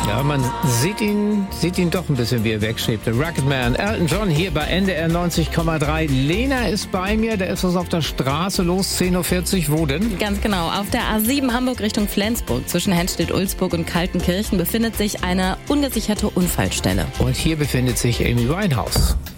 Ja, man sieht ihn doch ein bisschen, wie er wegschwebt. The Rocketman, Elton John hier bei NDR 90,3. Lena ist bei mir, der ist was auf der Straße los, 10.40 Uhr. Wo denn? Ganz genau, auf der A7 Hamburg Richtung Flensburg zwischen Henstedt-Ulzburg und Kaltenkirchen befindet sich eine ungesicherte Unfallstelle. Und hier befindet sich Amy Winehouse.